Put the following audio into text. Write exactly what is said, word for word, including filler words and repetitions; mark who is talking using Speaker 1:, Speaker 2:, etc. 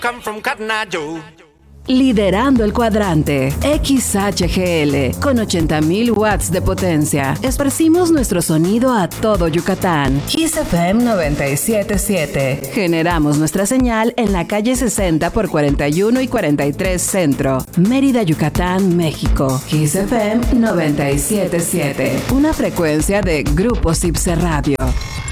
Speaker 1: Come from Cotton Eye Joe.
Speaker 2: Liderando el cuadrante, X H G L, con ochenta mil watts de potencia. Esparcimos nuestro sonido a todo Yucatán. Kiss F M noventa y siete punto siete. Generamos nuestra señal en la calle sesenta por cuarenta y uno y cuarenta y tres Centro, Mérida, Yucatán, México. Kiss F M noventa y siete punto siete. Una frecuencia de Grupo Cipse Radio.